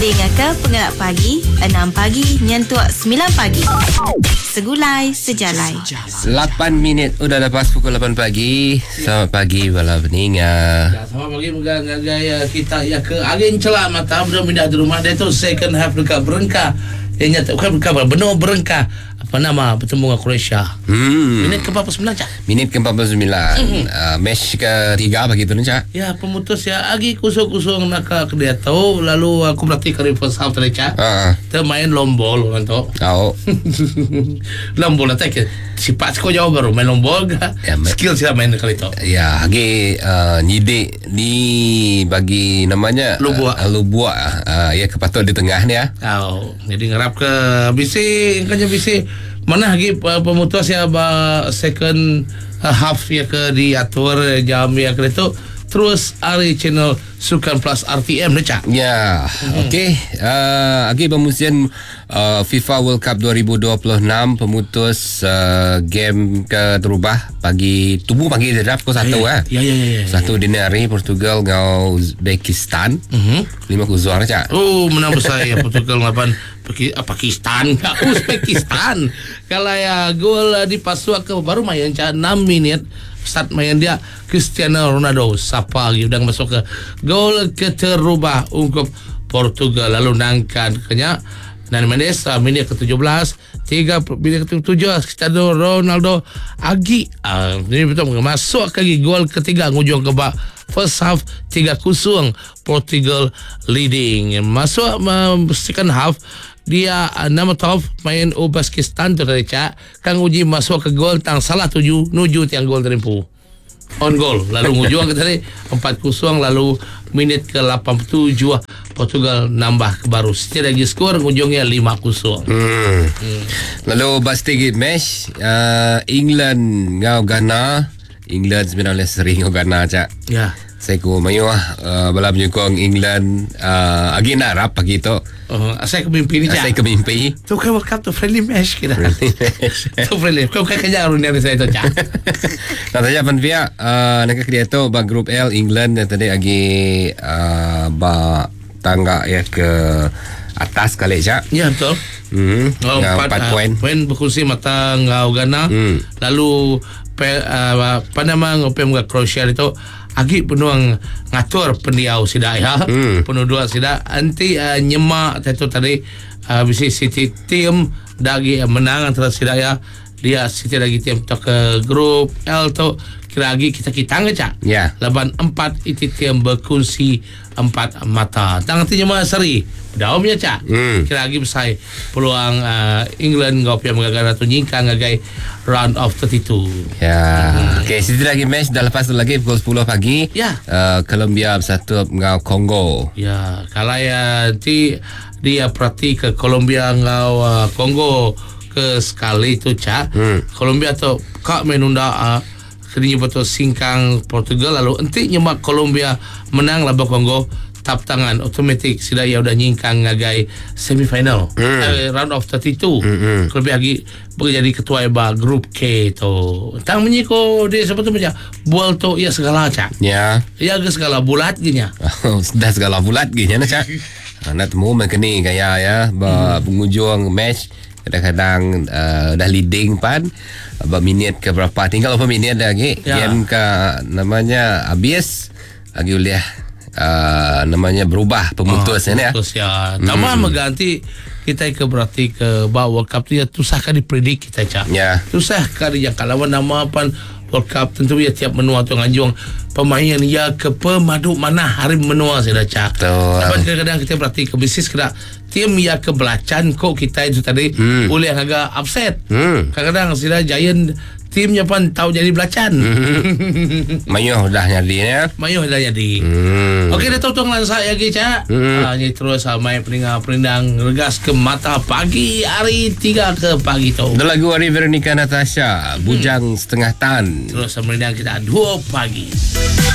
Dengar ke Pengerak Pagi 6 pagi nyentuh 9 pagi. Segulai sejalai 8 minit udah lepas pukul 8 pagi. Selamat pagi para pendengar. Selamat pagi gaya kita ya ke angin celah mata belum pindah di rumah dia tu second half dekat Berengkah. Dia nyata bukan Benua Berengkah. Apa nama bertemu dengan Croatia. Minit ke 49 Cak? Minit ke 49. Match ketiga bagi tu Cak. Ya pemutus ya agi kusung-kusung nak ke dia tahu lalu aku berlatih ke first half tadi Cak. Kita main lombol orang tu. Tahu. Lombol tak ke sifat kau jauh baru main lombol ke Ya, skill sila main kali tu. Ya, agi nyidik ni bagi namanya Lubua. Ya kepatul di tengah ni ya. Oh, jadi ngarap ke bisi kanya bisi mana lagi pemutus ya second half ya ke diatur jam ya ke itu terus hari channel Sukan Plus RTM ni Cak. Ya, okey. Lagi pemusian FIFA World Cup 2026 pemutus game ke terubah pagi tubuh pagi draft ko satu Ya. Satu dini hari Portugal ngau Uzbekistan. 5-0 Cak. Oh, menang besar ya Portugal lawan Pakistan, Uzbekistan. Kalau ya gol di Pasua ke baru main Cak 6 minit. Start main dia Cristiano Ronaldo siapa lagi udah masuk ke gol keterubah untuk Portugal lalu nangkan kenya dan Mendes minit ke-17 minit ke-7 Cristiano Ronaldo agi ini betul masuk lagi gol ketiga ngujung ke first half 3-0 Portugal leading masuk second half dia nama top main Uzbekistan tu tadi Cak Kang Uji masuk ke gol tang salah nuju tiang gol terimpu on goal lalu ngujung ke tadi 4-0 lalu minit ke 87 Portugal nambah ke baru setiap lagi skor ngujungnya 5-0. Lalu bastigit match England ngau Ghana. England sebenarnya sering ngau Ghana Cak. Ya. Saya ku mayu bala menyokong England agi narap pagi tu. Saya kemimpi ni Cak. Saya kemimpi. Tu kan World Cup tu friendly match kita. Tu friendly. Kau kan kerja runia saya tu Cak. Nah saja Panvia nak dia tu bag grup L England tadi agi ba tangga ya ke atas kali Cak. Ya betul. 4 poin. Poin berkursi mata ngau Ghana. Lalu apa nama ngopi muka Croatia itu agi penuang ngatur pendiau sida ya. Penuh dua sida anti nyemak itu tadi bisi City team dagi menang antara sida ya. Dia City lagi tim tu ke grup L tu kira lagi kita ngecak. Ya. Laban 4 itu tim berkunci 4 mata. Tang ti nyemak seri. Daumnya Cak. Kira lagi besar peluang England ngau pia mengagal tu nyingkang ngagai round of 32. Ya. Okey, City lagi match dah lepas tu lagi pukul 10 pagi. Ya. Colombia bersatu ngau Kongo. Ya, kalau ya dia perhati ke Colombia ngau Kongo ke sekali tu Cak. Colombia tu kak menunda kini betul singkang Portugal lalu enti nyemak Colombia menang laban Kongo tap tangan otomatik sudah ya udah nyingkang ngagai semifinal round of 32. Colombia lagi menjadi ketua grup K tu. Tang menyiko dia sebetulnya bual tu ya segala Cak. Ya. Ya ke segala bulat gini. Sudah segala bulat gini nak Cak. Nak temu makni gaya ya pengunjung match kadang-kadang dah leading pan minit ke berapa tinggal berapa minit lagi game ke namanya habis lagi boleh namanya berubah pemutus ni ya. Pemutus ya. Tambah mengganti kita ke berarti ke World Cup tu ya susahkan dipredik kita Cak. Ya. Susahkan yang kalau nama pan World Cup tentu ya tiap menua tu nganjung pemain yang ya ke pemadu mana hari menua saya dah Cak. Tapi kadang-kadang kita berarti ke bisnis kena tim ya ke belacan kok kita itu tadi boleh agak upset. Kadang-kadang sudah Giant timnya pun tahu jadi belacan. Mayuh dah jadi ya. Mayuh dah jadi. Okey dah tahu tong lansa ya Cak. Ni terus main perindang regas ke mata pagi hari 3 ke pagi tu. Ada lagu hari Veronica Natasha Bujang Setengah Tan. Terus perindang kita 2 pagi.